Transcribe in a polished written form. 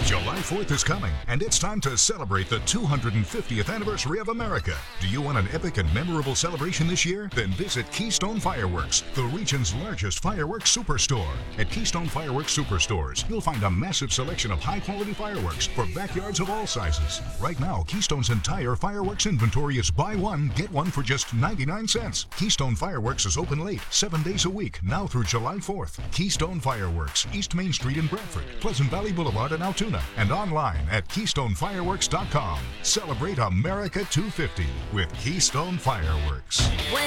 July 4th is coming, and it's time to celebrate the 250th anniversary of America. Do you want an epic and memorable celebration this year? Then visit Keystone Fireworks, the region's largest fireworks superstore. At Keystone Fireworks Superstores, you'll find a massive selection of high-quality fireworks for backyards of all sizes. Right now, Keystone's entire fireworks inventory is buy one, get one for just 99 cents. Keystone Fireworks is open late, 7 days a week, now through July 4th. Keystone Fireworks, East Main Street in Bradford, Pleasant Valley Boulevard in Altoona, and online at KeystoneFireworks.com. Celebrate America 250 with Keystone Fireworks.